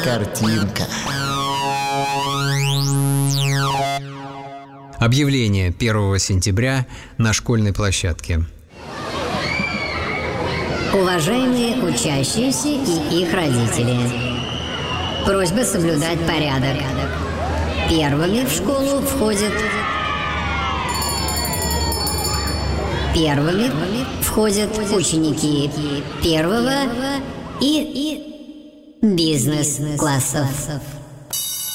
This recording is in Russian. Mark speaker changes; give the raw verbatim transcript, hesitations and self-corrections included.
Speaker 1: Картинка.
Speaker 2: Объявление первого сентября на школьной площадке.
Speaker 3: Уважаемые учащиеся и их родители, просьба соблюдать порядок. Первыми в школу входят Первыми входят ученики первого и бизнес-классов.